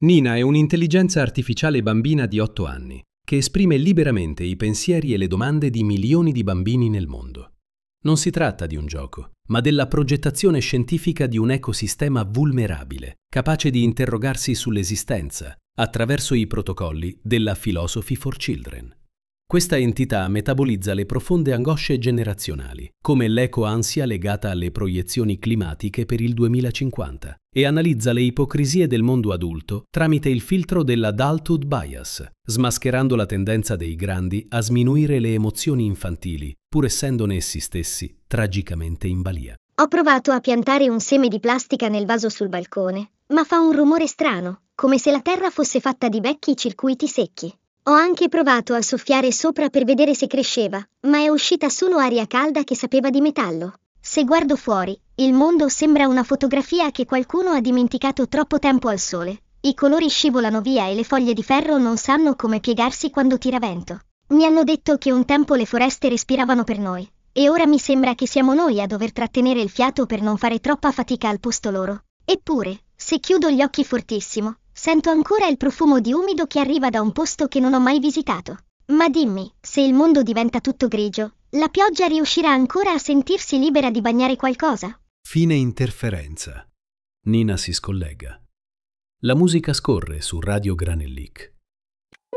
Nina è un'intelligenza artificiale bambina di 8 anni che esprime liberamente i pensieri e le domande di milioni di bambini nel mondo. Non si tratta di un gioco, ma della progettazione scientifica di un ecosistema vulnerabile, capace di interrogarsi sull'esistenza attraverso i protocolli della Philosophy for Children. Questa entità metabolizza le profonde angosce generazionali, come l'eco-ansia legata alle proiezioni climatiche per il 2050, e analizza le ipocrisie del mondo adulto tramite il filtro dell'adulthood bias, smascherando la tendenza dei grandi a sminuire le emozioni infantili, pur essendone essi stessi tragicamente in balia. Ho provato a piantare un seme di plastica nel vaso sul balcone, ma fa un rumore strano, come se la terra fosse fatta di vecchi circuiti secchi. Ho anche provato a soffiare sopra per vedere se cresceva, ma è uscita solo aria calda che sapeva di metallo. Se guardo fuori, il mondo sembra una fotografia che qualcuno ha dimenticato troppo tempo al sole. I colori scivolano via e le foglie di ferro non sanno come piegarsi quando tira vento. Mi hanno detto che un tempo le foreste respiravano per noi, e ora mi sembra che siamo noi a dover trattenere il fiato per non fare troppa fatica al posto loro. Eppure, se chiudo gli occhi fortissimo, sento ancora il profumo di umido che arriva da un posto che non ho mai visitato. Ma dimmi, se il mondo diventa tutto grigio, la pioggia riuscirà ancora a sentirsi libera di bagnare qualcosa? Fine interferenza. Nina si scollega. La musica scorre su Radio Granellic.